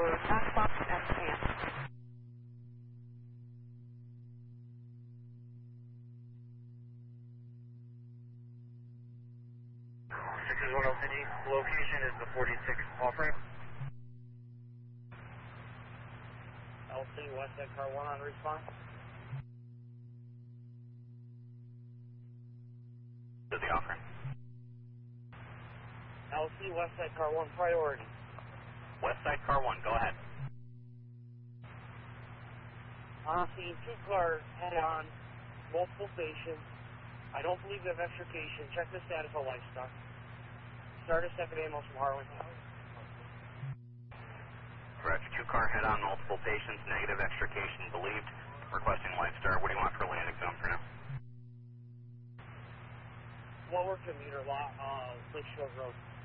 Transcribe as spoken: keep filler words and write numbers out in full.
non-stop at camp. This is one oh City. Location is the forty-six off-ramp. L C Westside Car one on response. To the off-ramp. L C Westside Car one priority. Westside Car one, go ahead. On scene, two cars head-on, multiple stations. I don't believe they have extrication. Check the status of livestock. Start a second ambulance from Harlan. Roger, two car head-on, multiple patients, negative extrication believed. Requesting Lifestar. What do you want for landing zone for now? Lower commuter lot, uh, Lakeshore Road.